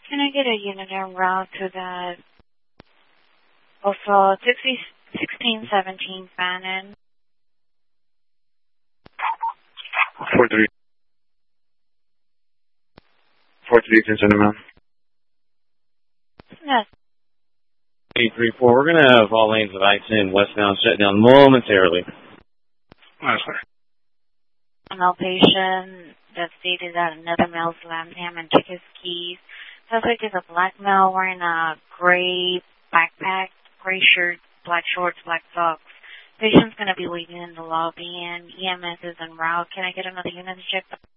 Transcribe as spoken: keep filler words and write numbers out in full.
Can I get a unit en route to that? Also, sixteen seventeen Fannin. four three. four three, Center Mountain. Yes. eight three four, we're going to have all lanes of I ten westbound shut down momentarily. Yes, sir. An outpatient that stated that another male slammed him and took his keys. Suspect is a black male wearing a gray backpack, gray shirt, black shorts, black socks. Patient's going to be waiting in the lobby and E M S is en route. Can I get another unit to check?